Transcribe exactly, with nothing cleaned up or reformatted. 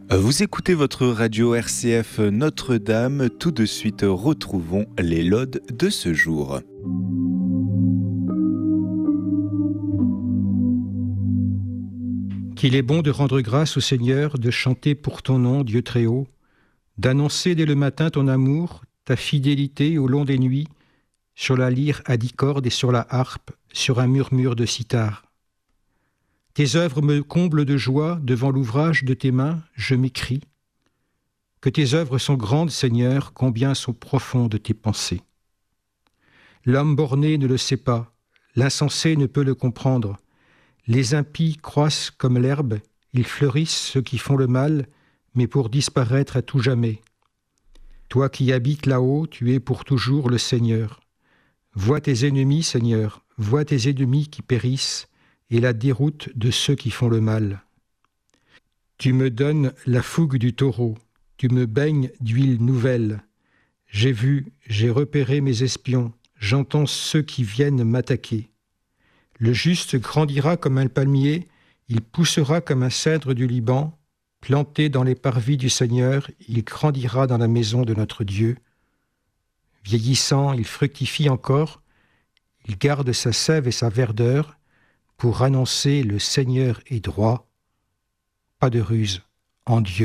Vous écoutez votre radio R C F Notre-Dame. Tout de suite, retrouvons les laudes de ce jour. Qu'il est bon de rendre grâce au Seigneur, de chanter pour ton nom, Dieu très haut, d'annoncer dès le matin ton amour, ta fidélité au long des nuits, sur la lyre à dix cordes et sur la harpe, sur un murmure de cithare. Tes œuvres me comblent de joie, devant l'ouvrage de tes mains, je m'écrie. Que tes œuvres sont grandes, Seigneur, combien sont profondes tes pensées. L'homme borné ne le sait pas, l'insensé ne peut le comprendre. Les impies croissent comme l'herbe, ils fleurissent ceux qui font le mal, mais pour disparaître à tout jamais. Toi qui habites là-haut, tu es pour toujours le Seigneur. Vois tes ennemis, Seigneur, vois tes ennemis qui périssent, et la déroute de ceux qui font le mal. Tu me donnes la fougue du taureau, tu me baignes d'huile nouvelle. J'ai vu, j'ai repéré mes espions, j'entends ceux qui viennent m'attaquer. Le juste grandira comme un palmier, il poussera comme un cèdre du Liban, planté dans les parvis du Seigneur, il grandira dans la maison de notre Dieu. Vieillissant, il fructifie encore, il garde sa sève et sa verdeur, pour annoncer le Seigneur est droit, pas de ruse en Dieu.